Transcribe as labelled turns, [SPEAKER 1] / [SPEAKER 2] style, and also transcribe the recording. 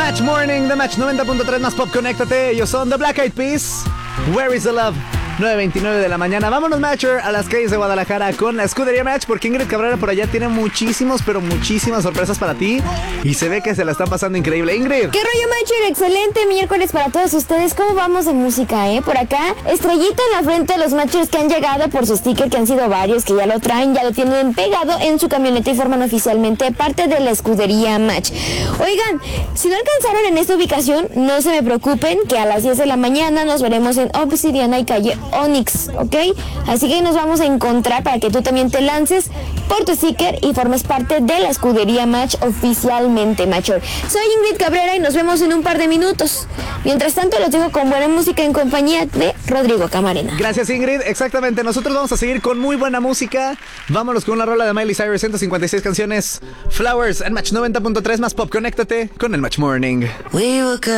[SPEAKER 1] Match Morning, The Match 90.3 más pop, conéctate. Ellos son The Black Eyed Peas, Where is the Love, 9:29 de la mañana. Vámonos, Matcher, a las calles de Guadalajara con la escudería Match, porque Ingrid Cabrera por allá tiene muchísimas sorpresas para ti. Y se ve que se la están pasando increíble. Ingrid.
[SPEAKER 2] ¿Qué rollo, Matcher? Excelente miércoles para todos ustedes. ¿Cómo vamos de música, Por acá, estrellita en la frente de los Matchers que han llegado por su sticker, que han sido varios, que ya lo traen, ya lo tienen pegado en su camioneta y forman oficialmente parte de la escudería Match. Oigan, si no alcanzaron en esta ubicación, no se me preocupen, que a las 10 de la mañana nos veremos en Obsidiana y calle Onyx, ¿ok? Así que nos vamos a encontrar para que tú también te lances por tu sticker y formes parte de la escudería Match oficialmente, Matcher. Soy Ingrid Cabrera y nos vemos en un par de minutos. Mientras tanto, los dejo con buena música en compañía de Rodrigo Camarena.
[SPEAKER 1] Gracias, Ingrid. Exactamente, nosotros vamos a seguir con muy buena música. Vámonos con una rola de Miley Cyrus, 156 canciones. Flowers en Match 90.3 más pop. Conéctate con el Match Morning.